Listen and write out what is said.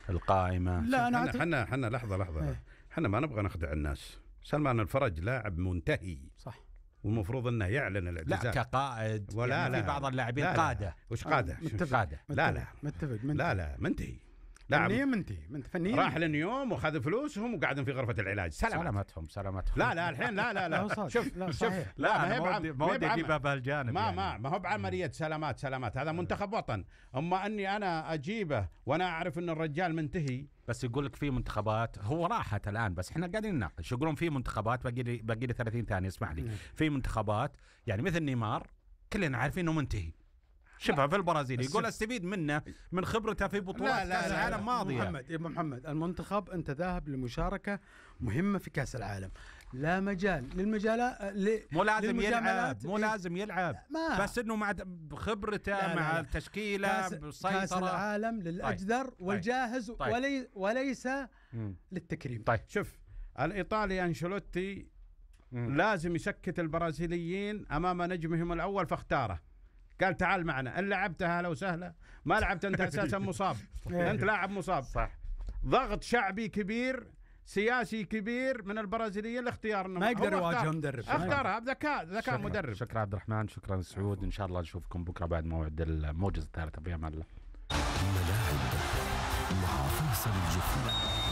القائمة. لا أنا احنا لحظة احنا ما نبغى نخدع الناس. سلمان الفرج لاعب منتهي صح، والمفروض انه يعلن الاعتزال. لا كقائد ولا يعني لا في بعض اللاعبين لا قادة. وش قادة؟ قادة. لا منتهي. فنيا منتهي فنيا. راح لليوم وخذ فلوسهم وقاعدين في غرفة العلاج. سلامتهم. لا الحين لا شوف لا ما ودي اجيبها بهالجانب. ما هو بعملية سلامات هذا منتخب وطن. اما اني انا اجيبه وانا اعرف ان الرجال منتهي. بس يقول لك في منتخبات هو راحت الان، بس احنا قاعدين نناقش. يقولون في منتخبات باقي لي 30 ثانية اسمح لي. في منتخبات يعني مثل نيمار كلنا عارفين انه منتهي. شبه في البرازيل يقول استفيد منه من خبرته في بطولات كأس العالم ماضية. يا محمد المنتخب أنت ذاهب لمشاركة مهمة في كأس العالم، لا مجال للمجالات. مو لازم يلعب بس انه مع خبرته مع التشكيلة بالسيطرة. كأس العالم للأجدر والجاهز. وليس للتكريم. طيب شوف الإيطالي أنشيلوتي لازم يسكت البرازيليين أمام نجمهم الأول فاختاره. قال تعال معنا، إن لعبتها أهلا وسهلا، ما لعبت أنت أساسا مصاب. أنت لاعب مصاب. صح. ضغط شعبي كبير سياسي كبير من البرازيليين لاختيار ما يقدر يواجه مدرب. اختارها بذكاء مدرب. شكرا عبد الرحمن، شكرا سعود. إن شاء الله نشوفكم بكرة بعد موعد الموجز الثالثة. في أمان الله. ملاعب مع فيصل الجفري.